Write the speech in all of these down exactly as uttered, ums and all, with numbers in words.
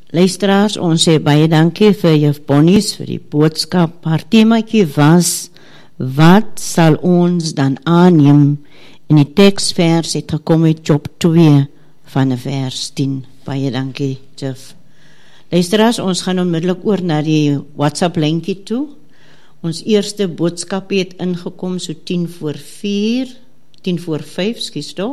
Luisteraars, ons sê baie dankie vir Juf Bonnies vir die boodskap. Haar temaatjie was, wat sal ons dan aanneem? En die teksvers het gekom uit Job twee van vers tien. Baie dankie, Juf. Luisteraars, ons gaan onmiddellik oor na die WhatsApp-linkie toe. Ons eerste boodskap het ingekom so tien voor vier, tien voor vyf, skies toch?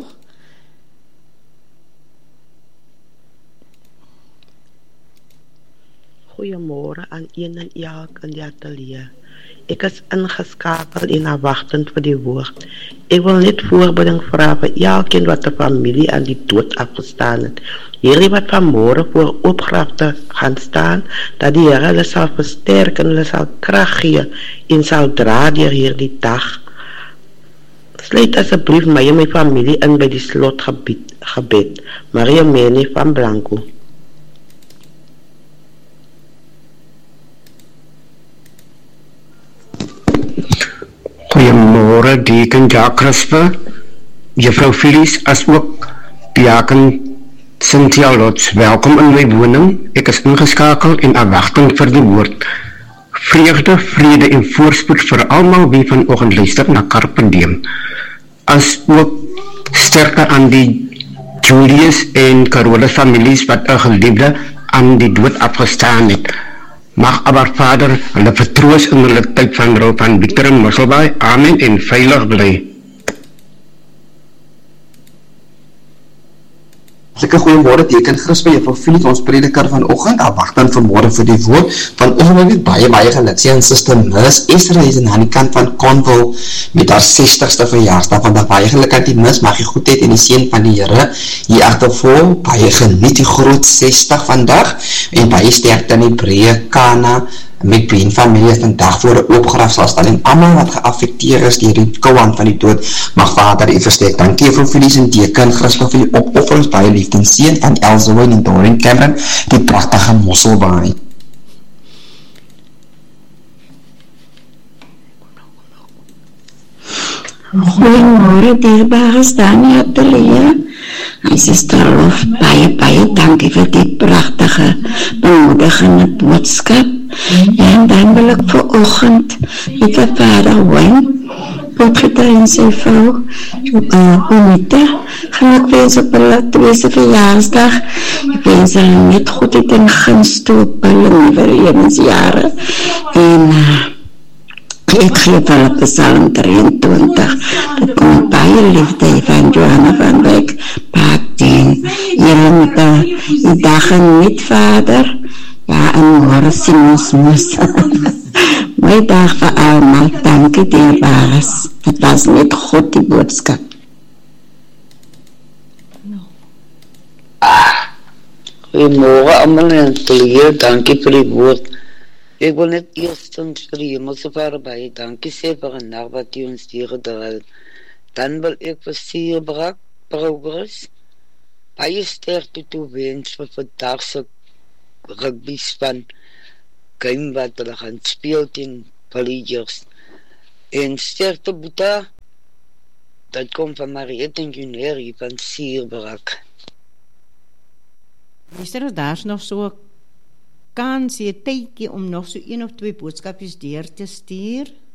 Goeiemôre aan een en elk in die atelier. Ek is ingeskakel en afwagtend vir die woord. Ek wil net voorbereiding vra vir elkeen wat 'n familie aan die dood afgestaan het. Hierdie wat vanmôre voor opgrafte gaan staan, dat die Here hulle sal versterk en hulle sal krag gee en sal dra deur hierdie dag. Sluit asseblief my en my familie in by die slotgebed gebed. Maria Meni van Blanco. Goeiemôre, Deken Jacques Crisper, Juffrou Phyllis, as ook Diaken Cynthia Lots. Welkom in my woning. Ek is ingeskakel en afwagting vir die woord. Vreugde, vrede en voorspoed vir almal wie vanoggend luister na Carpe Diem. As ook sterkte aan die Julius en Carola families wat 'n geliefde aan die dood afgestaan het. Mag Abba Vader hulle vertroos in hulle tyd van rouw van Victor en Mosselbaai. Amen en veilig bly. Lekker goeiemôre, Deken Crisper, Juffrou Phyllis, ons prediker vanoggend, afwagting vanmôre vir die woord. Vanoggend het baie baie geluk. Sy en Suster Nis Esra is aan die kant van Conville met haar sestigste verjaarsdag. Vandag baie geluk aan die Nis, mag die goedheid en die seën van die Here hier agtervol. Baie geniet die groot sestig vandag en baie sterkte in die breë Kana met Breen familie is vandag voor 'n opgraf sal staan en almal wat geaffekteer is deur die kouan van die dood, mag Vader u versterk. Dankie Juffrou Phyllis en Deken Crisper vir die opofferings, baie liefde en seën van Elzoe en Doreen Cameron, die pragtige Mosselbaai. Goeiemôre, dierbare Stani atelier. My suster Lof, baie baie dankie vir die pragtige bemoedigende boodskap. En dan wil ek vanoggend met die Vader Wayne, Potgieter en sy vrou, Bonita, geluk wens op hulle tweede verjaarsdag. Ek wens hulle net goedheid en gunst toe op hulle nuwe lewensjare. En uh, ek gee vir hulle Psalm drieëntwintig, dat kom baie liefde van Johanna van Wyk, Paakdien, julle moet die dag geniet, Vader. Ja, en môre sien ons moes. My dag vir almal, dankie dierbares. Dit was net God die boodskap. Goeiemôre almal en atelier, dankie vir die woord. Ek wil net eerstens vir die Hemelse Vader baie dankie sê vir 'n nag wat U ons hier gedra het. Dan wil ek vir Sierbrak Progress baie sterkte toewens vir vandag se rugby span game wat hulle gaan speel teen Palladiers. En sterkte Boeta, dat kom van Mariette en Junior hier van Sierbrak. Meester, daar is nog so 'n kans, 'n tydjie om nog so een of twee boodskappies deur te stuur.